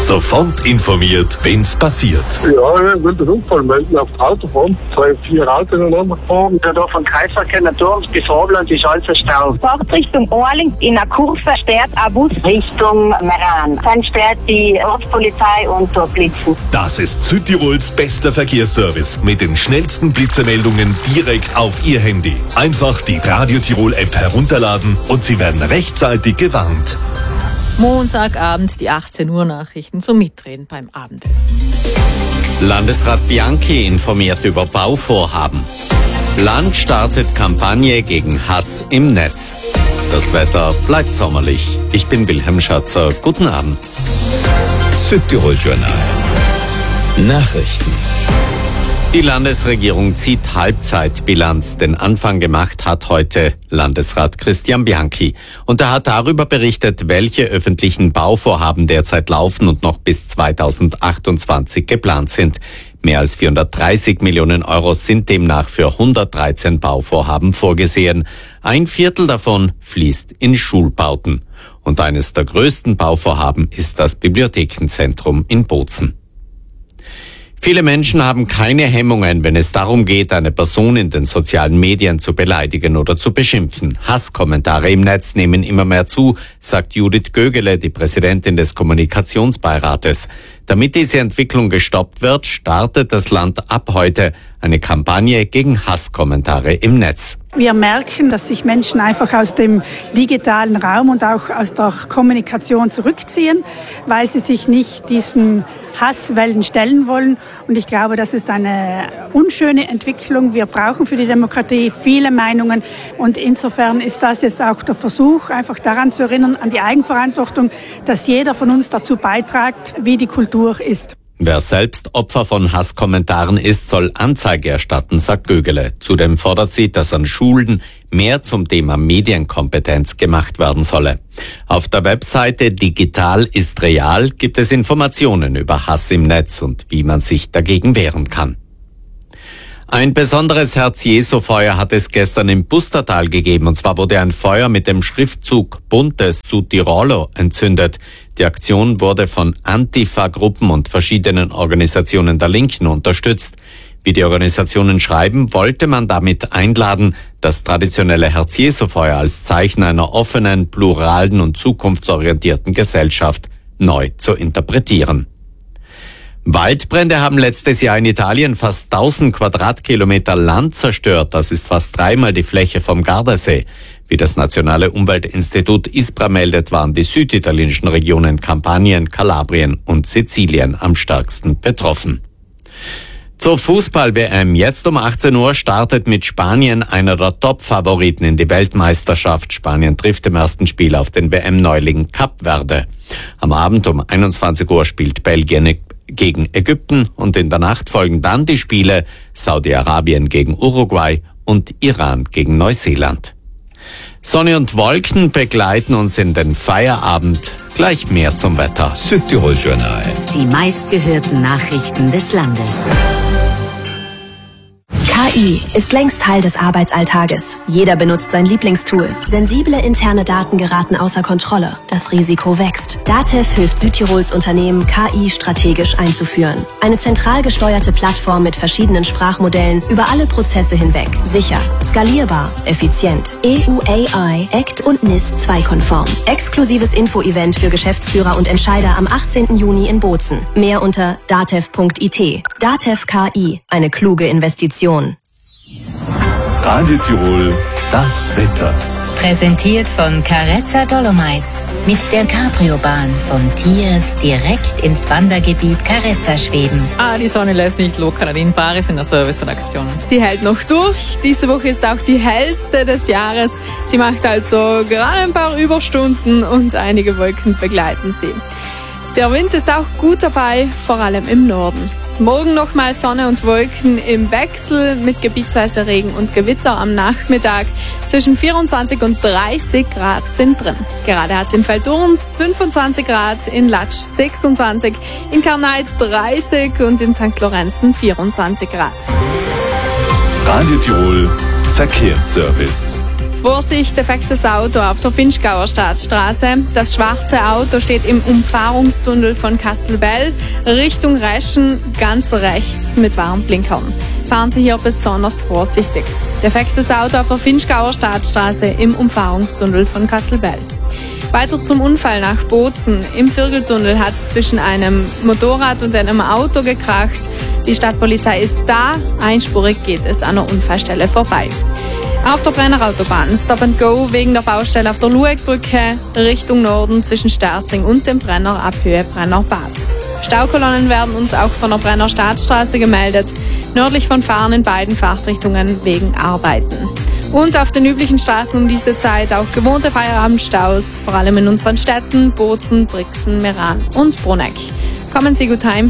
Sofort informiert, wenn's passiert. Ja, ich will den Unfall melden auf der Autobahn. 2-4 Autos ineinander gefahren. Ja, da von Kreisverkehr Naturms bis Robland ist alles ein Stau. Fahrt Richtung Orling in der Kurve, sperrt ein Bus Richtung Meran. Dann sperrt die Ortspolizei und dort blitzen. Das ist Südtirols bester Verkehrsservice mit den schnellsten Blitzemeldungen direkt auf Ihr Handy. Einfach die Radio Tirol App herunterladen und Sie werden rechtzeitig gewarnt. Montagabend die 18 Uhr Nachrichten zum Mitreden beim Abendessen. Landesrat Bianchi informiert über Bauvorhaben. Land startet Kampagne gegen Hass im Netz. Das Wetter bleibt sommerlich. Ich bin Wilhelm Schatzer. Guten Abend. Südtirol Journal. Nachrichten. Die Landesregierung zieht Halbzeitbilanz. Den Anfang gemacht hat heute Landesrat Christian Bianchi. Und er hat darüber berichtet, welche öffentlichen Bauvorhaben derzeit laufen und noch bis 2028 geplant sind. Mehr als 430 Millionen Euro sind demnach für 113 Bauvorhaben vorgesehen. Ein Viertel davon fließt in Schulbauten. Und eines der größten Bauvorhaben ist das Bibliothekenzentrum in Bozen. Viele Menschen haben keine Hemmungen, wenn es darum geht, eine Person in den sozialen Medien zu beleidigen oder zu beschimpfen. Hasskommentare im Netz nehmen immer mehr zu, sagt Judith Gögele, die Präsidentin des Kommunikationsbeirates. Damit diese Entwicklung gestoppt wird, startet das Land ab heute eine Kampagne gegen Hasskommentare im Netz. Wir merken, dass sich Menschen einfach aus dem digitalen Raum und auch aus der Kommunikation zurückziehen, weil sie sich nicht diesen Hasswellen stellen wollen. Und ich glaube, das ist eine unschöne Entwicklung. Wir brauchen für die Demokratie viele Meinungen. Und insofern ist das jetzt auch der Versuch, einfach daran zu erinnern, an die Eigenverantwortung, dass jeder von uns dazu beiträgt, wie die Kultur ist. Wer selbst Opfer von Hasskommentaren ist, soll Anzeige erstatten, sagt Gögele. Zudem fordert sie, dass an Schulen mehr zum Thema Medienkompetenz gemacht werden solle. Auf der Webseite Digital ist real gibt es Informationen über Hass im Netz und wie man sich dagegen wehren kann. Ein besonderes Herz-Jesu-Feuer hat es gestern im Pustertal gegeben. Und zwar wurde ein Feuer mit dem Schriftzug Buntes Südtirolo entzündet. Die Aktion wurde von Antifa-Gruppen und verschiedenen Organisationen der Linken unterstützt. Wie die Organisationen schreiben, wollte man damit einladen, das traditionelle Herz-Jesu-Feuer als Zeichen einer offenen, pluralen und zukunftsorientierten Gesellschaft neu zu interpretieren. Waldbrände haben letztes Jahr in Italien fast 1000 Quadratkilometer Land zerstört. Das ist fast 3-mal die Fläche vom Gardasee. Wie das Nationale Umweltinstitut ISPRA meldet, waren die süditalienischen Regionen Kampanien, Kalabrien und Sizilien am stärksten betroffen. Zur Fußball-WM. Jetzt um 18 Uhr startet mit Spanien einer der Top-Favoriten in die Weltmeisterschaft. Spanien trifft im ersten Spiel auf den WM-Neuling Kap Verde. Am Abend um 21 Uhr spielt Belgien gegen Ägypten und in der Nacht folgen dann die Spiele Saudi-Arabien gegen Uruguay und Iran gegen Neuseeland. Sonne und Wolken begleiten uns in den Feierabend. Gleich mehr zum Wetter. Südtirol Journal. Die meistgehörten Nachrichten des Landes. KI ist längst Teil des Arbeitsalltages. Jeder benutzt sein Lieblingstool. Sensible interne Daten geraten außer Kontrolle. Das Risiko wächst. DATEV hilft Südtirols Unternehmen, KI strategisch einzuführen. Eine zentral gesteuerte Plattform mit verschiedenen Sprachmodellen über alle Prozesse hinweg. Sicher, skalierbar, effizient. EU AI, ACT und NIS 2-konform. Exklusives Info-Event für Geschäftsführer und Entscheider am 18. Juni in Bozen. Mehr unter datev.it. DATEV KI, eine kluge Investition. Radio Tirol, das Wetter. Präsentiert von Carezza Dolomites. Mit der Cabrio-Bahn von Tiers direkt ins Wandergebiet Carezza schweben. Die Sonne lässt nicht locker. Nadine Paris in der Serviceredaktion. Sie hält noch durch. Diese Woche ist auch die hellste des Jahres. Sie macht also gerade ein paar Überstunden und einige Wolken begleiten sie. Der Wind ist auch gut dabei, vor allem im Norden. Morgen nochmal Sonne und Wolken im Wechsel mit gebietsweise Regen und Gewitter am Nachmittag. Zwischen 24 und 30 Grad sind drin. Gerade hat es in Velturns 25 Grad, in Latsch 26, in Karnay 30 und in St. Lorenzen 24 Grad. Radio Tirol Verkehrsservice. Vorsicht, defektes Auto auf der Vinschgauer Staatsstraße. Das schwarze Auto steht im Umfahrungstunnel von Kastelbell Richtung Reschen ganz rechts mit Warnblinkern. Fahren Sie hier besonders vorsichtig. Defektes Auto auf der Vinschgauer Staatsstraße im Umfahrungstunnel von Kastelbell. Weiter zum Unfall nach Bozen. Im Virgeltunnel hat es zwischen einem Motorrad und einem Auto gekracht. Die Stadtpolizei ist da. Einspurig geht es an der Unfallstelle vorbei. Auf der Brennerautobahn Stop and Go wegen der Baustelle auf der Luegbrücke Richtung Norden zwischen Sterzing und dem Brenner ab Höhe Brennerbad. Staukolonnen werden uns auch von der Brenner Staatsstraße gemeldet, nördlich von Fahren in beiden Fahrtrichtungen wegen Arbeiten. Und auf den üblichen Straßen um diese Zeit auch gewohnte Feierabendstaus, vor allem in unseren Städten Bozen, Brixen, Meran und Bruneck. Kommen Sie gut heim.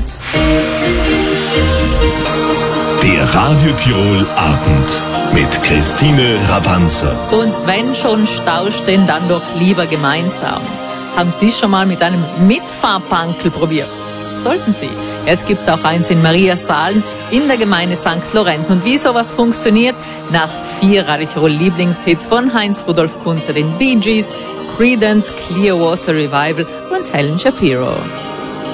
Der Radio Tirol Abend mit Christine Rabanzer. Und wenn schon Stau stehen, dann doch lieber gemeinsam. Haben Sie schon mal mit einem Mitfahrpankel probiert? Sollten Sie. Jetzt gibt's auch eins in Mariasaalen in der Gemeinde St. Lorenz. Und wie sowas funktioniert? Nach 4 Radio Tirol Lieblingshits von Heinz-Rudolf Kunze, den Bee Gees, Creedence, Clearwater Revival und Helen Shapiro.